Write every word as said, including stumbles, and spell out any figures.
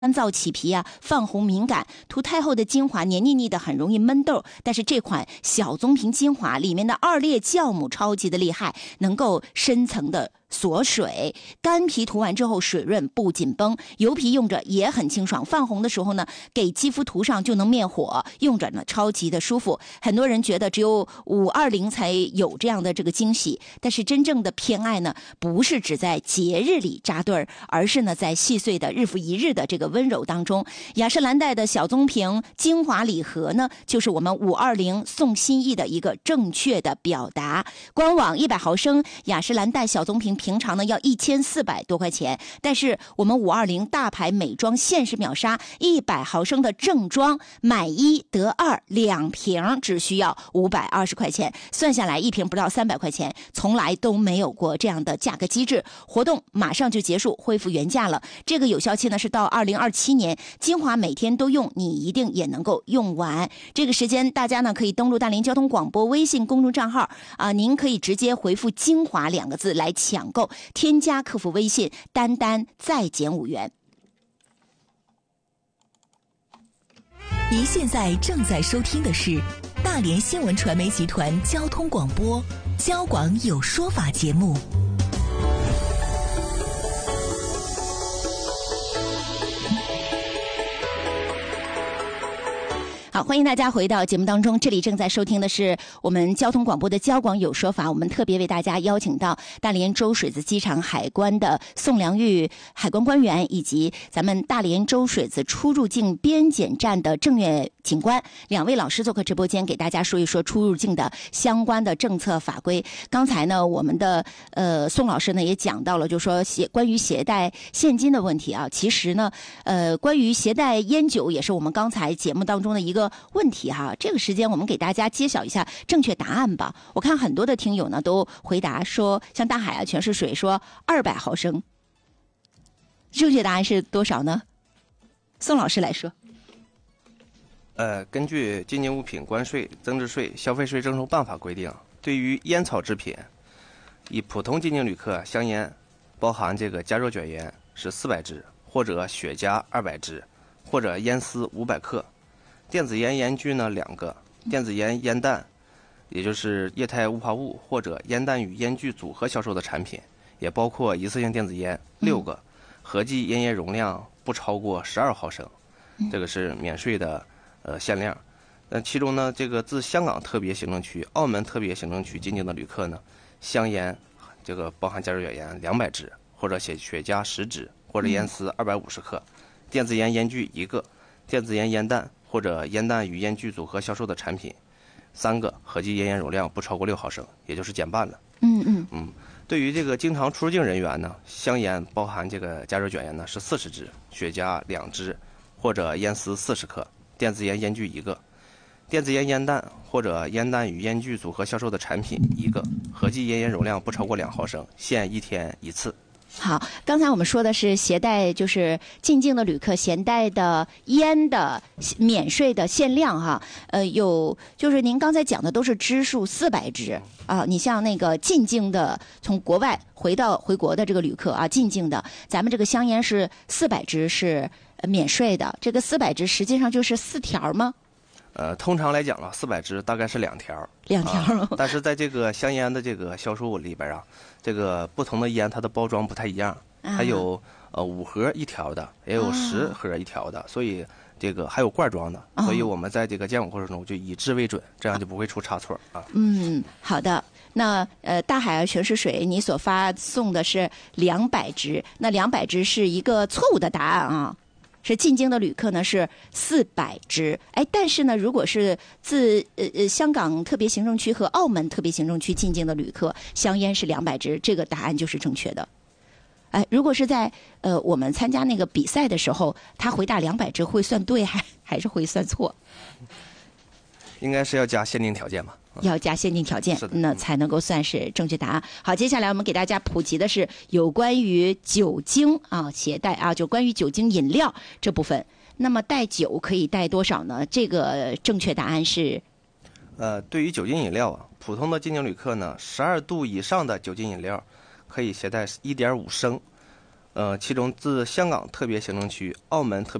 干燥起皮啊，泛红敏感，涂太后的精华黏腻腻的，很容易闷痘。但是这款小棕瓶精华里面的二裂酵母超级的厉害，能够深层的锁水，干皮涂完之后水润不紧绷，油皮用着也很清爽，泛红的时候呢，给肌肤涂上就能灭火，用着呢超级的舒服。很多人觉得只有五二零才有这样的这个惊喜，但是真正的偏爱呢，不是只在节日里扎堆儿，而是呢在细碎的日复一日的这个温柔当中。雅诗兰黛的小棕瓶精华礼盒呢，就是我们五二零送心意的一个正确的表达。官网一百毫升雅诗兰黛小棕瓶平常呢要一千四百多块钱，但是我们五二零大牌美妆限时秒杀一百毫升的正装，买一得二，两瓶只需要五百二十块钱，算下来一瓶不到三百块钱，从来都没有过这样的价格机制。活动马上就结束，恢复原价了。这个有效期呢是到二零二七年，精华每天都用，你一定也能够用完。这个时间大家呢可以登录大连交通广播微信公众账号啊、呃，您可以直接回复精华两个字来抢购，添加客服微信单单再减五元。 您现在正在收听的是大连新闻传媒集团交通广播交广有说法节目。 好，欢迎大家回到节目当中，这里正在收听的是我们交通广播的交广有说法。我们特别为大家邀请到大连周水子机场海关的宋良玉海关官员，以及咱们大连周水子出入境边检站的郑月警官两位老师做客直播间，给大家说一说出入境的相关的政策法规。刚才呢，我们的呃宋老师呢也讲到了，就说携关于携带现金的问题啊。其实呢，呃，关于携带烟酒也是我们刚才节目当中的一个问题哈。这个时间我们给大家揭晓一下正确答案吧。我看很多的听友呢都回答说，像大海啊全是水说二百毫升，正确答案是多少呢？宋老师来说。 呃，根据《进境物品关税、增值税、消费税征收办法》规定，对于烟草制品，以普通进境旅客香烟，包含这个加热卷烟是四百支，或者雪茄二百支，或者烟丝五百克。电子烟烟具呢两个，电子烟烟弹，也就是液态雾化物或者烟弹与烟具组合销售的产品，也包括一次性电子烟六个，合计烟叶容量不超过十二毫升，这个是免税的呃限量。那其中呢，这个自香港特别行政区、澳门特别行政区进境的旅客呢，香烟这个包含加热卷烟两百支，或者雪雪茄十支，或者烟丝二百五十克，电子烟烟具一个，电子烟烟弹或者烟弹与烟具组合销售的产品三个，合计烟烟容量不超过六毫升，也就是减半了。 嗯嗯嗯，对于这个经常出入境人员呢，香烟包含这个加热卷烟呢是四十支，雪茄两支，或者烟丝四十克，电子烟烟具一个，电子烟烟弹或者烟弹与烟具组合销售的产品一个，合计烟烟容量不超过两毫升，限一天一次。 好，刚才我们说的是携带，就是进境的旅客携带的烟的免税的限量哈，呃，有就是您刚才讲的都是支数四百支啊，你像那个进境的从国外回到回国的这个旅客啊，进境的，咱们这个香烟是四百支是免税的，这个四百支实际上就是四条吗？ 呃，通常来讲啊，四百支大概是两条， 两条、 啊。但是在这个香烟的这个销售里边啊，这个不同的烟它的包装不太一样，还有呃五盒一条的，也有十盒一条的，啊、所以这个还有罐装的，所以我们在这个监管过程中就以质为准，这样就不会出差错啊。 嗯，好的。那呃，大海啊全是水，你所发送的是两百支，那两百支是一个错误的答案啊。是进京的旅客呢是四百支，哎，但是呢，如果是自呃呃香港特别行政区和澳门特别行政区进京的旅客，香烟是两百支，这个答案就是正确的。哎，如果是在呃我们参加那个比赛的时候，他回答两百支会算对还还是会算错？ 应该是要加限定条件吧。 要加限定条件，那才能够算是正确答案。好，接下来我们给大家普及的是有关于酒精啊携带啊，就关于酒精饮料这部分。那么带酒可以带多少呢？这个正确答案是， 呃，对于酒精饮料啊，普通的进境旅客呢，十二度以上的酒精饮料可以携带一点五升， 呃，其中自香港特别行政区、澳门特